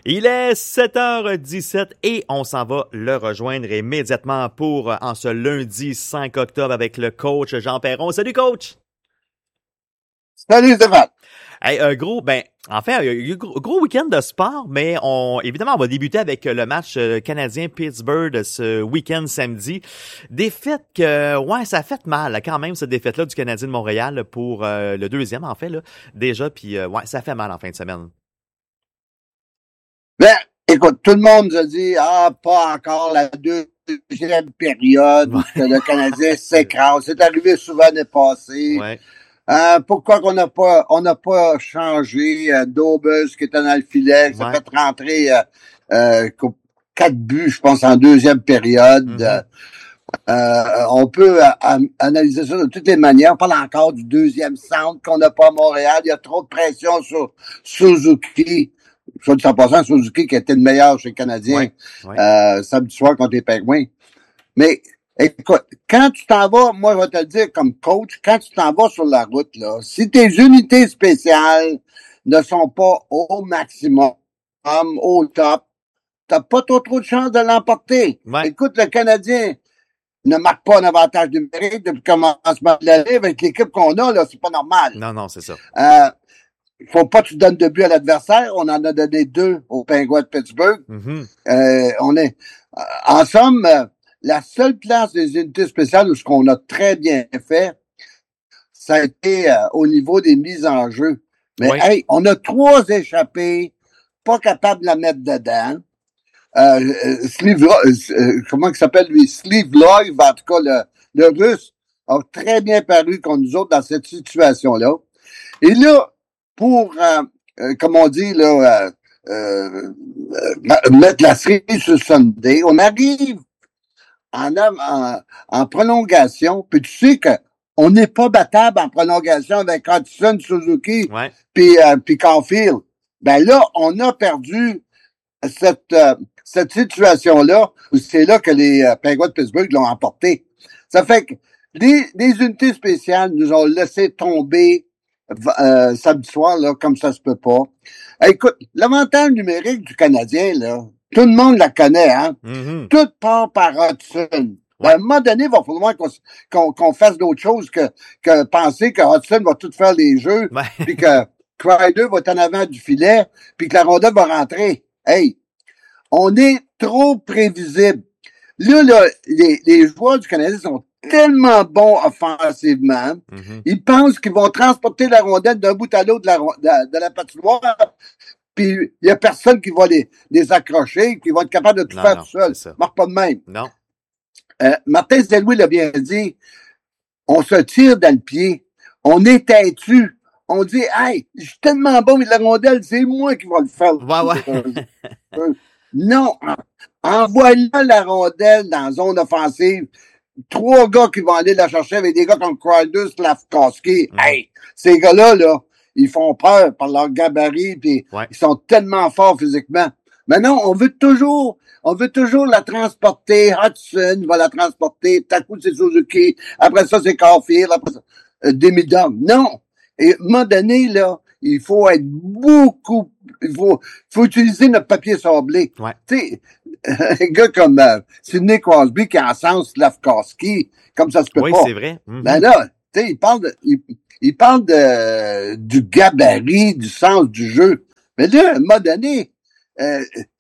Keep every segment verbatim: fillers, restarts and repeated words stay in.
Il est sept heures dix-sept et on s'en va le rejoindre immédiatement pour en ce lundi cinq octobre avec le coach Jean Perron. Salut coach! Salut Stéphane! Hey, euh, gros, ben, en fait, il y a eu un gros, gros week-end de sport, mais on, évidemment, on va débuter avec le match canadien-Pittsburgh ce week-end samedi. Défaite que, ouais, ça a fait mal, quand même, cette défaite-là du Canadien de Montréal pour euh, le deuxième, en fait, là, déjà, puis euh, ouais, ça fait mal en fin de semaine. Ben, écoute, tout le monde nous a dit, ah, pas encore la deuxième période où ouais. Le Canadien s'écrase. C'est arrivé souvent l'année passée. Ouais. Euh, pourquoi qu'on n'a pas, on n'a pas changé euh, Dobes qui était dans le filet, qui ouais. s'est fait rentrer euh, euh, quatre buts, je pense, en deuxième période. Mm-hmm. Euh, on peut euh, analyser ça de toutes les manières. On parle encore du deuxième centre qu'on n'a pas à Montréal. Il y a trop de pression sur Suzuki. Soit dit en passant, Suzuki qui était le meilleur chez les Canadiens ouais, ouais. Euh, samedi soir contre les Penguins. Mais écoute, quand tu t'en vas, moi je vais te le dire comme coach, quand tu t'en vas sur la route, là, si tes unités spéciales ne sont pas au maximum, au top, t'as pas trop trop de chance de l'emporter. Ouais. Écoute, le Canadien ne marque pas un avantage numérique depuis le commencement de l'année avec l'équipe qu'on a, là, c'est pas normal. Non, non, c'est ça. Euh, Il faut pas que tu donnes de but à l'adversaire. On en a donné deux aux Penguins de Pittsburgh. Mm-hmm. Euh, on est, euh, en somme, euh, la seule place des unités spéciales où ce qu'on a très bien fait, ça a été euh, au niveau des mises en jeu. Mais oui. Hey, on a trois échappés, pas capables de la mettre dedans. Euh, euh, Sleeve, euh, comment il s'appelle lui? Sleeve Live, en tout cas, le, le Russe a très bien paru contre nous autres dans cette situation-là. Et là, pour, euh, euh, comme on dit, là, euh, euh, mettre la série sur Sunday, on arrive en, en, en prolongation, puis tu sais que on n'est pas battable en prolongation avec Hudson, Suzuki, ouais. puis euh, puis Caulfield. Ben là, on a perdu cette euh, cette situation-là, où c'est là que les euh, Penguins de Pittsburgh l'ont emporté. Ça fait que les, les unités spéciales nous ont laissé tomber Euh, samedi soir, là, comme ça se peut pas. Écoute, l'avantage numérique du Canadien, là, tout le monde la connaît, hein. Mm-hmm. Tout part par Hudson. Ouais. À un moment donné, il va falloir qu'on, qu'on, qu'on fasse d'autres choses que, que penser que Hudson va tout faire les jeux, ouais. puis que Kreider va être en avant du filet, puis que la rondelle va rentrer. Hey, on est trop prévisible. Là, là, les, les joueurs du Canadien sont tellement bons offensivement. Mm-hmm. Ils pensent qu'ils vont transporter la rondelle d'un bout à l'autre de la, de, de la patinoire, puis il y a personne qui va les, les accrocher, qui va être capable de tout non, faire non, tout seul. Ça marche pas de même. Non. Euh, Martin Saint-Louis l'a bien dit, on se tire dans le pied, on est têtu, on dit « Hey, je suis tellement bon, mais la rondelle, c'est moi qui va le faire. » Ouais, ouais. Non, envoie-là la rondelle dans la zone offensive. Trois gars qui vont aller la chercher avec des gars comme Kreider, Slafkowski. Mm. Hey, ces gars-là, là, ils font peur par leur gabarit, puis ouais. Ils sont tellement forts physiquement. Mais non, on veut toujours, on veut toujours la transporter. Hudson va la transporter. Taku, c'est Suzuki. Après ça, c'est Caulfield. Après ça, euh, Demidov. Non. Et à un moment donné, là, il faut être beaucoup, il faut, faut utiliser notre papier sablé. Ouais. Tu sais, un gars comme euh, Sidney Crosby qui encense Slafkowski, comme ça se peut oui, pas. Oui, c'est vrai. Mm-hmm. Ben là, tu sais, il parle de, il, il parle de, du gabarit, du sens du jeu. Mais là, à un moment donné, euh,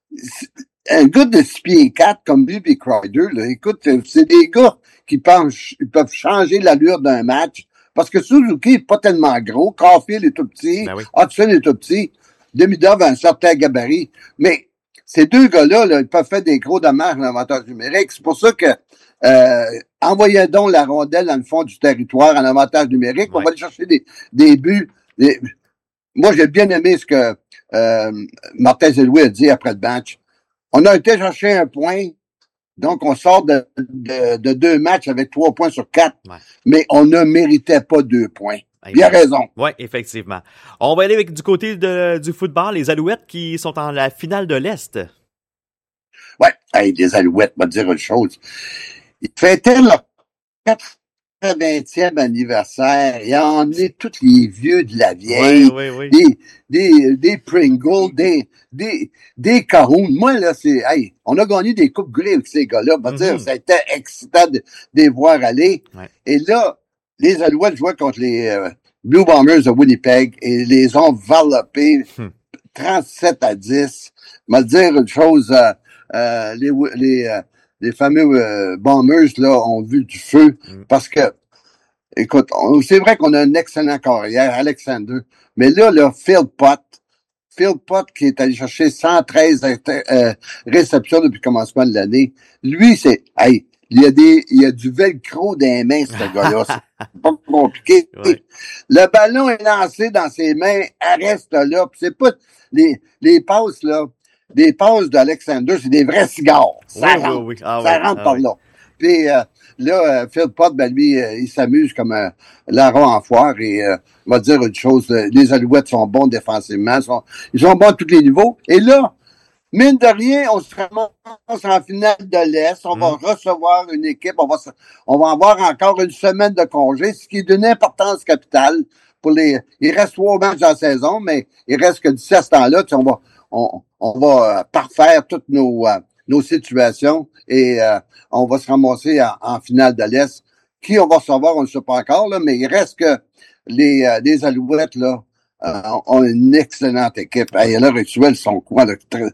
un gars de six pieds quatre comme lui et Kreider, là, écoute, c'est des gars qui pensent, ils peuvent changer l'allure d'un match. Parce que Suzuki est pas tellement gros, Caulfield est tout petit, ben oui. Hudson est tout petit, Demidov a un certain gabarit. Mais ces deux gars-là, là, ils peuvent faire des gros dommages en avantage numérique. C'est pour ça que euh, envoyez donc la rondelle dans le fond du territoire en avantage numérique. Ouais. On va aller chercher des, des buts. Des... Moi, j'ai bien aimé ce que euh, Martin Saint-Louis a dit après le match. On a été chercher un point. Donc, on sort de, de, de deux matchs avec trois points sur quatre, ouais. Mais on ne méritait pas deux points. Il a raison. Oui, effectivement. On va aller avec du côté de, du football, les Alouettes qui sont en la finale de l'Est. Oui, hey, les Alouettes, on va te dire une chose. Ils fêtaient leur vingtième anniversaire. Il a emmené tous les vieux de la vieille. Oui, oui, oui. Des, des, des Pringles, des, des, des Caroons. Moi, là, c'est, hey, on a gagné des coupes Grey avec ces gars-là. On va dire, ça a été excitant de, de les voir aller. Ouais. Et là, les Alouettes jouaient contre les euh, Blue Bombers de Winnipeg et les ont varlopés hmm. trente-sept à dix. Je vais te dire une chose, euh, euh, les, les, euh, les fameux euh, Bombers, là, ont vu du feu mm. parce que, écoute, on, c'est vrai qu'on a un excellent carrière, Alexander, mais là, là, Phil Pott, Phil Pott qui est allé chercher cent treize euh, réceptions depuis le commencement de l'année, lui, c'est, hey, il y a des, il y a du velcro dans les mains, ce gars-là. C'est pas compliqué. Ouais. Le ballon est lancé dans ses mains, elle reste là, pis c'est pas, les, les passes, là, les passes d'Alexander, c'est des vrais cigares. Ça oui, rentre. Oui, oui. Ah, ça oui. rentre ah, par oui. là. Puis euh, là, euh, Phil Pott, ben lui, euh, il s'amuse comme un larron en foire et euh, on va dire une chose, euh, les Alouettes sont bons défensivement, sont, ils sont bons à tous les niveaux. Et là, mine de rien, on se ramasse en finale de l'Est, on mm. va recevoir une équipe, on va on va avoir encore une semaine de congé, ce qui est d'une importance capitale pour les. Il reste trois matchs dans la saison, mais il reste que d'ici à ce temps-là, tu sais, on va on, on va parfaire toutes nos euh, nos situations et euh, on va se ramasser en, en finale de l'Est. Qui on va recevoir, on ne sait pas encore, là, mais il reste que les, euh, les Alouettes, là, euh, ont une excellente équipe. Et à l'heure actuelle, ils sont quoi, là,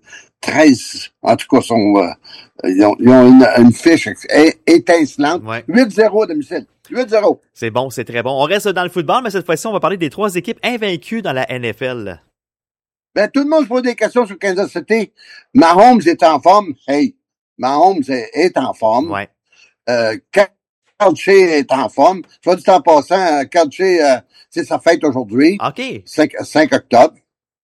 treize, en tout cas, sont, euh, ils ont, ils ont une, une fiche étincelante. Ouais. huit zéro à domicile. huit zéro. C'est bon, c'est très bon. On reste dans le football, mais cette fois-ci, on va parler des trois équipes invaincues dans la N F L. Ben, tout le monde se pose des questions sur Kansas City. Mahomes est en forme. Hey, Mahomes est, est en forme. Ouais. Euh, Kelce est en forme. Soit du temps passant, Kelce, euh, c'est sa fête aujourd'hui. OK. cinq octobre.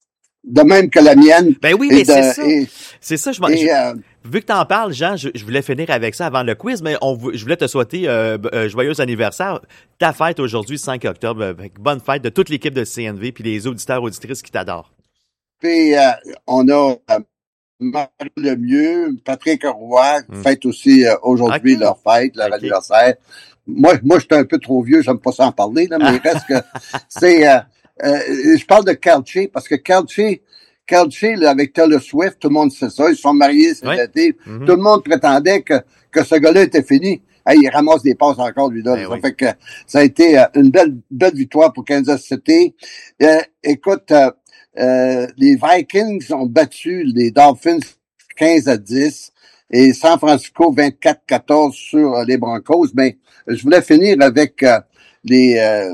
De même que la mienne. Ben oui, mais de, c'est ça. Et, c'est ça, je, et, je euh, vu que t'en parles, Jean, je, je voulais finir avec ça avant le quiz, mais on, je voulais te souhaiter euh, euh, joyeux anniversaire. Ta fête aujourd'hui, cinq octobre. Avec bonne fête de toute l'équipe de C N V puis les auditeurs, auditrices qui t'adorent. Puis, euh, on a euh, Marie Lemieux, Patrick Roy, mm. fête aussi euh, aujourd'hui okay. leur fête, leur okay. anniversaire. Moi, moi, j'étais un peu trop vieux, j'aime pas s'en parler, là, mais il reste que c'est... Euh, euh, je parle de Kelce, parce que Kelce, Kelce, là, avec Taylor Swift, tout le monde sait ça, ils se sont mariés cet ouais. été. Mm-hmm. Tout le monde prétendait que, que ce gars-là était fini. Hey, il ramasse des passes encore, lui, là. Ben ça oui. fait que ça a été euh, une belle, belle victoire pour Kansas City. Euh, écoute, euh, Euh, les Vikings ont battu les Dolphins quinze à dix et San Francisco vingt-quatre à quatorze sur euh, les Broncos. Mais je voulais finir avec euh, les, euh,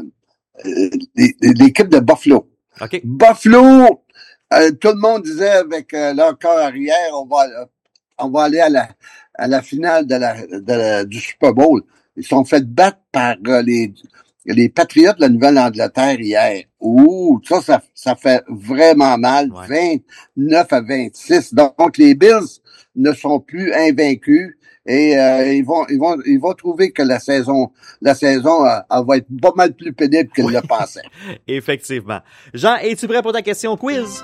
les, l'équipe de Buffalo. Okay. Buffalo, euh, tout le monde disait avec euh, leur corps arrière, on va euh, on va aller à la à la finale de la, de la du Super Bowl. Ils sont fait battre par euh, les les Patriotes de la Nouvelle-Angleterre hier. Ouh, ça, ça, ça fait vraiment mal. Ouais. vingt-neuf à vingt-six. Donc, les Bills ne sont plus invaincus et euh, ils vont, ils vont, ils vont trouver que la saison, la saison, euh, elle va être pas mal plus pénible qu'ils oui. le pensaient. Effectivement. Jean, es-tu prêt pour ta question quiz?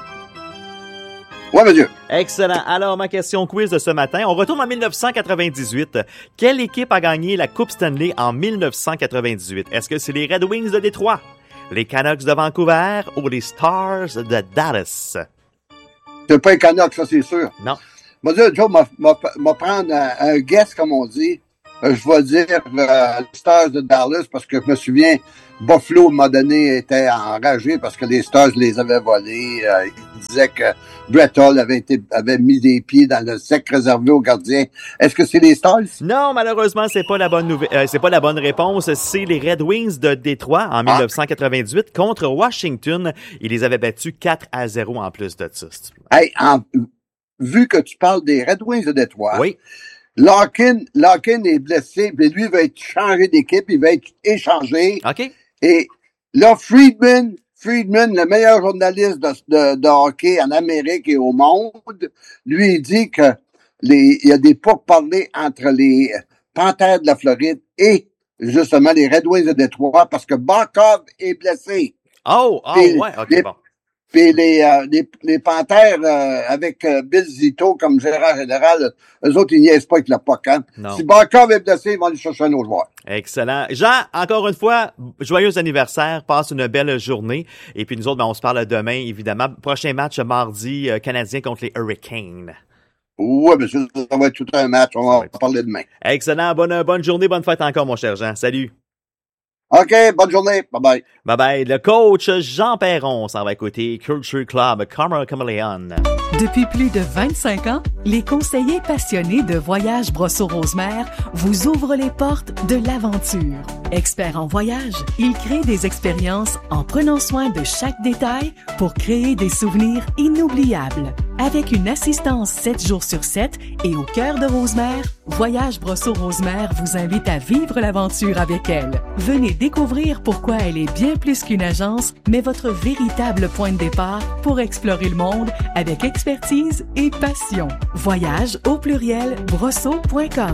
Oui, monsieur. Excellent. Alors, ma question quiz de ce matin, on retourne en dix-neuf cent quatre-vingt-dix-huit. Quelle équipe a gagné la Coupe Stanley en dix-neuf cent quatre-vingt-dix-huit? Est-ce que c'est les Red Wings de Détroit, les Canucks de Vancouver ou les Stars de Dallas? C'est pas les Canucks, ça, c'est sûr. Non. Moi, dire, Joe, m'a prendre un, un guess, comme on dit. Euh, je vais dire euh, les Stars de Dallas parce que je me souviens, Buffalo, à un moment donné, était enragé parce que les Stars les avaient volés. Euh, il disait que Brett Hull avait été, avait mis des pieds dans le sec réservé aux gardiens. Est-ce que c'est les Stars? Non, malheureusement, c'est pas la bonne nouvelle, euh, c'est pas la bonne réponse. C'est les Red Wings de Détroit en ah. dix-neuf cent quatre-vingt-dix-huit contre Washington. Ils les avaient battus quatre à zéro en plus de ça. Hey, en, vu que tu parles des Red Wings de Détroit. Oui. Larkin, Larkin est blessé, mais lui va être changé d'équipe, il va être échangé. OK. Et là, Friedman, Friedman, le meilleur journaliste de, de, de hockey en Amérique et au monde, lui, il dit que les, il y a des pourparlers entre les Panthères de la Floride et justement les Red Wings de Détroit parce que Barkov est blessé. Oh, oh, et, ouais, OK, les, bon. Puis les, euh, les, les Panthères, euh, avec euh, Bill Zito comme gérant général, eux autres, ils niaisent pas avec le P O C. Hein? Si Barkov est blessé, ils vont aller chercher un autre joueur. Excellent. Jean, encore une fois, joyeux anniversaire. Passe une belle journée. Et puis nous autres, ben, on se parle demain, évidemment. Prochain match mardi, euh, Canadien contre les Hurricanes. Oui, mais ça, ça va être tout un match. On va en parler demain. Excellent. Bonne, bonne journée, bonne fête encore, mon cher Jean. Salut. OK, bonne journée. Bye-bye. Bye-bye. Le coach Jean Perron s'en va écouter Culture Club, Karma Chameleon. Depuis plus de vingt-cinq ans, les conseillers passionnés de Voyage Brosseau-Rosemère vous ouvrent les portes de l'aventure. Experts en voyage, ils créent des expériences en prenant soin de chaque détail pour créer des souvenirs inoubliables. Avec une assistance sept jours sur sept et au cœur de Rosemère, Voyage Brosseau-Rosemère vous invite à vivre l'aventure avec elle. Venez découvrir pourquoi elle est bien plus qu'une agence, mais votre véritable point de départ pour explorer le monde avec expertise et passion. Voyage au pluriel brosseau point com